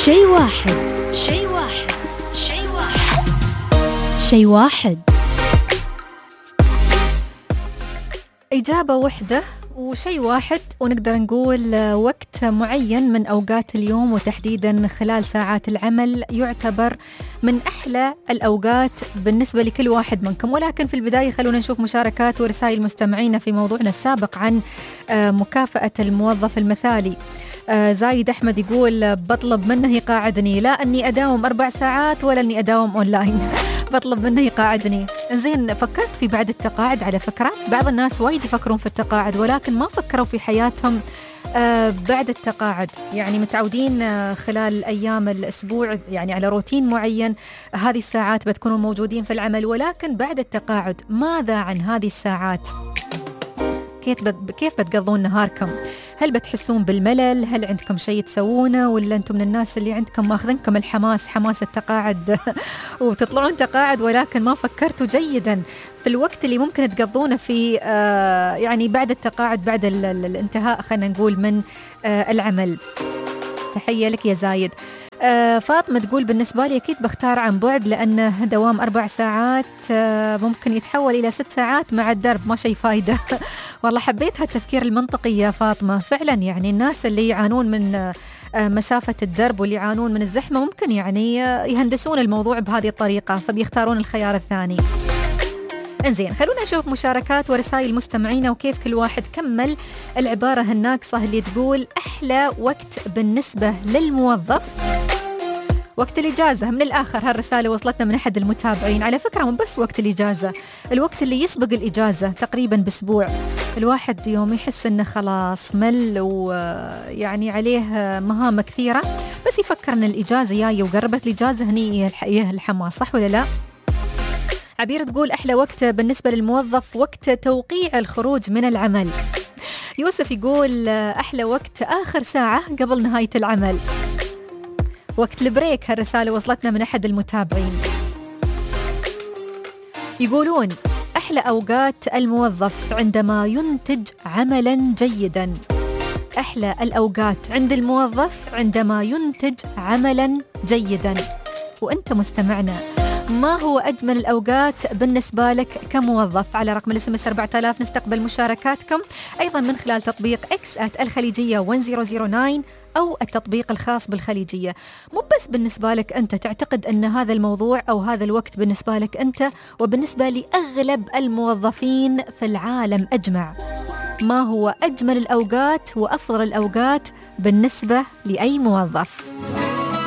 شيء واحد. شيء واحد. شيء واحد. شيء واحد. إجابة واحدة وشيء واحد، ونقدر نقول وقت معين من أوقات اليوم، وتحديدا خلال ساعات العمل، يعتبر من أحلى الأوقات بالنسبة لكل واحد منكم. ولكن في البداية خلونا نشوف مشاركات ورسائل مستمعينا في موضوعنا السابق عن مكافأة الموظف المثالي. زايد أحمد يقول بطلب منه يقاعدني، لا أني أداوم 4 ساعات ولا أني أداوم أونلاين. بطلب منه يقاعدني. إنزين، فكرت في بعد التقاعد؟ على فكرة بعض الناس وايد يفكرون في التقاعد ولكن ما فكروا في حياتهم بعد التقاعد. يعني متعودين خلال أيام الأسبوع يعني على روتين معين، هذه الساعات بتكونوا موجودين في العمل، ولكن بعد التقاعد ماذا عن هذه الساعات؟ كيف بتقضون نهاركم؟ هل بتحسون بالملل؟ هل عندكم شيء تسوونه؟ ولا أنتم من الناس اللي عندكم ماخذنكم الحماس، حماس التقاعد وتطلعون تقاعد ولكن ما فكرتوا جيدا في الوقت اللي ممكن تقضونه في يعني بعد التقاعد، بعد الانتهاء خلينا نقول من العمل. تحية لك يا زايد. فاطمة تقول بالنسبة لي أكيد بختار عن بعد، لأنه دوام 4 ساعات ممكن يتحول إلى 6 ساعات مع الدرب، ما شيء فايدة. والله حبيت هالتفكير المنطقي يا فاطمة. فعلا يعني الناس اللي يعانون من مسافة الدرب واللي يعانون من الزحمة ممكن يعني يهندسون الموضوع بهذه الطريقة، فبيختارون الخيار الثاني. انزين، خلونا نشوف مشاركات ورسائل مستمعينا وكيف كل واحد كمل العبارة الناقصة اللي تقول أحلى وقت بالنسبة للموظف وقت الإجازة. من الآخر هالرسالة وصلتنا من أحد المتابعين. على فكرة مو بس وقت الإجازة، الوقت اللي يسبق الإجازة تقريبا بأسبوع. الواحد يوم يحس إنه خلاص مل ويعني عليه مهام كثيرة، بس يفكر إن الإجازة جاية وقربت الإجازة، هني الحماس، صح ولا لا؟ عبير تقول أحلى وقت بالنسبة للموظف وقت توقيع الخروج من العمل. يوسف يقول أحلى وقت آخر ساعة قبل نهاية العمل، وقت البريك. هالرسالة وصلتنا من أحد المتابعين. يقولون أحلى أوقات الموظف عندما ينتج عملا جيدا. أحلى الأوقات عند الموظف عندما ينتج عملا جيدا. وأنت مستمعنا، ما هو أجمل الأوقات بالنسبة لك كموظف؟ على رقم الSMS 4000 نستقبل مشاركاتكم، أيضا من خلال تطبيق @الخليجية 1009 أو التطبيق الخاص بالخليجية. مو بس بالنسبة لك أنت تعتقد أن هذا الموضوع أو هذا الوقت بالنسبة لك أنت، وبالنسبة لأغلب الموظفين في العالم أجمع. ما هو أجمل الأوقات وأفضل الأوقات بالنسبة لأي موظف؟